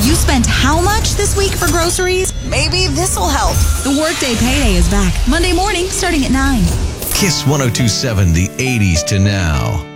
You spent how much this week for groceries? Maybe this'll help. The Workday Payday is back Monday morning starting at 9. Kiss 102.7, the 80s to now.